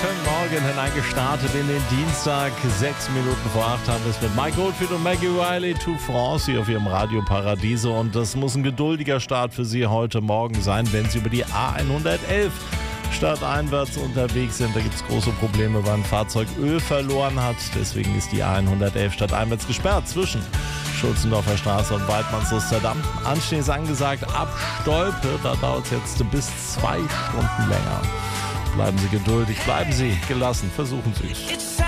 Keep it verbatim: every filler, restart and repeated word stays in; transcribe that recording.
guten Morgen hineingestartet in den Dienstag. Sechs Minuten vor acht haben wir es mit Mike Oldfield und Maggie Riley to France hier auf ihrem Radio Paradiso. Und das muss ein geduldiger Start für Sie heute Morgen sein, wenn Sie über die A hundertelf stadteinwärts unterwegs sind. Da gibt es große Probleme, weil ein Fahrzeug Öl verloren hat. Deswegen ist die A hundertelf stadteinwärts gesperrt zwischen Schulzendorfer Straße und Waldmanns-Osterdamm. Anstehen ist angesagt ab Stolpe. Da dauert es jetzt bis zwei Stunden länger. Bleiben Sie geduldig, bleiben Sie gelassen, versuchen Sie es.